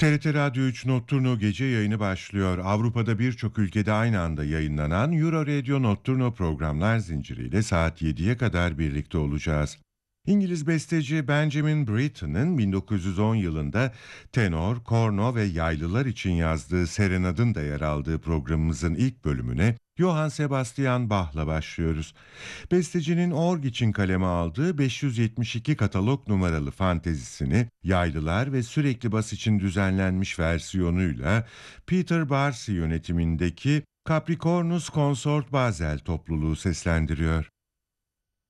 TRT Radyo 3 Notturno gece yayını başlıyor. Avrupa'da birçok ülkede aynı anda yayınlanan Euro Radio Notturno programlar zinciriyle saat 7'ye kadar birlikte olacağız. İngiliz besteci Benjamin Britten'ın 1910 yılında tenor, korno ve yaylılar için yazdığı Serenad'ın da yer aldığı programımızın ilk bölümüne Johann Sebastian Bach'la başlıyoruz. Bestecinin org için kaleme aldığı 572 katalog numaralı fantezisini yaylılar ve sürekli bas için düzenlenmiş versiyonuyla Peter Barsi yönetimindeki Capricornus Consort Basel topluluğu seslendiriyor.